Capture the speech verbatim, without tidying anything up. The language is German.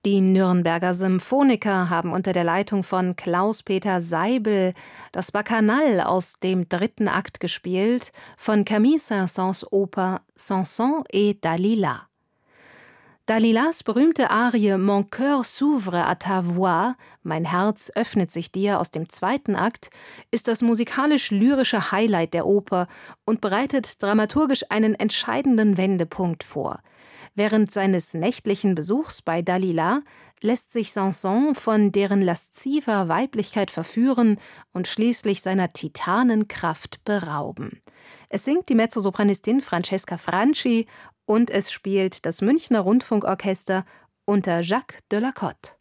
Die Nürnberger Symphoniker haben unter der Leitung von Klaus-Peter Seibel das Bacchanal aus dem dritten Akt gespielt von Camille Saint-Saëns Oper Samson et Dalila. Dalilas berühmte Arie Mon cœur s'ouvre à ta voix, Mein Herz öffnet sich dir aus dem zweiten Akt, ist das musikalisch-lyrische Highlight der Oper und bereitet dramaturgisch einen entscheidenden Wendepunkt vor. Während seines nächtlichen Besuchs bei Dalila lässt sich Sanson von deren lasziver Weiblichkeit verführen und schließlich seiner Titanenkraft berauben. Es singt die Mezzosopranistin Francesca Franchi und es spielt das Münchner Rundfunkorchester unter Jacques de la Cotte.